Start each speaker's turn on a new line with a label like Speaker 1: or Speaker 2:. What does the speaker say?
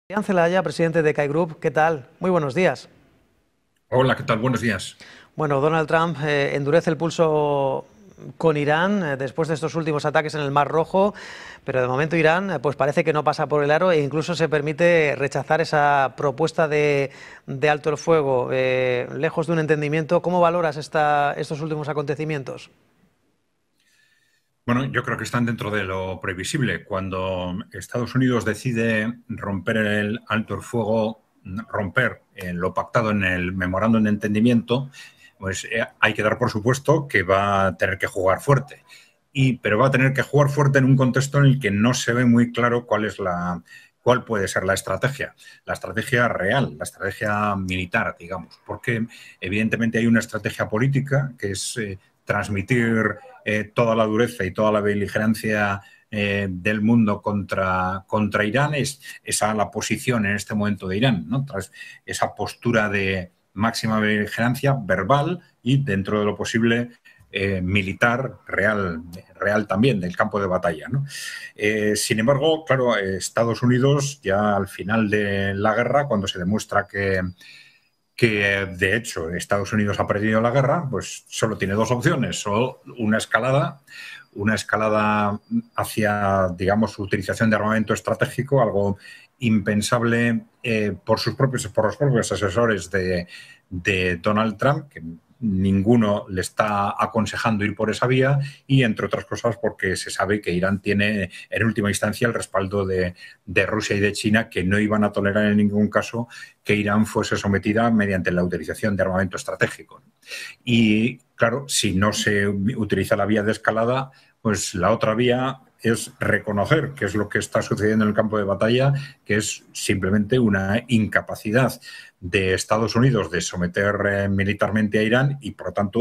Speaker 1: Jan Zelaya, presidente de CAI Group, ¿qué tal? Muy buenos días.
Speaker 2: Hola, ¿qué tal? Buenos días.
Speaker 1: Bueno, Donald Trump endurece el pulso con Irán después de estos últimos ataques en el Mar Rojo, pero de momento Irán pues parece que no pasa por el aro e incluso se permite rechazar esa propuesta de alto el fuego, lejos de un entendimiento. ¿Cómo valoras estos últimos acontecimientos?
Speaker 2: Bueno, yo creo que están dentro de lo previsible. Cuando Estados Unidos decide romper el alto el fuego, romper lo pactado en el memorándum de entendimiento, pues hay que dar por supuesto que va a tener que jugar fuerte. Pero va a tener que jugar fuerte en un contexto en el que no se ve muy claro cuál puede ser la estrategia real, la estrategia militar, digamos, porque evidentemente hay una estrategia política que es transmitir toda la dureza y toda la beligerancia del mundo contra Irán. Es esa la posición en este momento de Irán, ¿no? Tras esa postura de máxima beligerancia verbal y, dentro de lo posible, militar real también, del campo de batalla, ¿no? Sin embargo, claro, Estados Unidos, ya al final de la guerra, cuando se demuestra que de hecho Estados Unidos ha perdido la guerra, pues solo tiene dos opciones: o una escalada hacia, digamos, su utilización de armamento estratégico, algo impensable por los propios asesores de Donald Trump, que ninguno le está aconsejando ir por esa vía, y entre otras cosas porque se sabe que Irán tiene en última instancia el respaldo de Rusia y de China, que no iban a tolerar en ningún caso que Irán fuese sometida mediante la utilización de armamento estratégico. Y claro, si no se utiliza la vía de escalada, pues la otra vía es reconocer qué es lo que está sucediendo en el campo de batalla, que es simplemente una incapacidad de Estados Unidos de someter militarmente a Irán y, por lo tanto,